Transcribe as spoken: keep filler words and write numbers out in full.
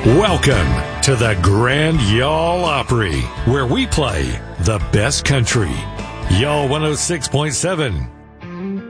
Welcome to the Grand Y'all Opry, where we play the best country. Y'all one oh six point seven